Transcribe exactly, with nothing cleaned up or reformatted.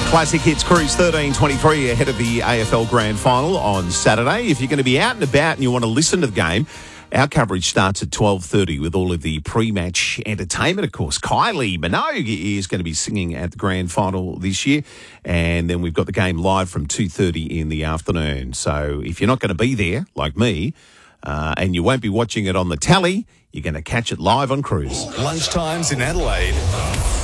Classic Hits Cruise thirteen twenty-three ahead of the A F L Grand Final on Saturday. If you're going to be out and about and you want to listen to the game, our coverage starts at twelve thirty with all of the pre-match entertainment, of course. Kylie Minogue is going to be singing at the Grand Final this year. And then we've got the game live from two thirty in the afternoon. So if you're not going to be there, like me, uh, and you won't be watching it on the tally, you're going to catch it live on Cruise. Lunchtimes in Adelaide.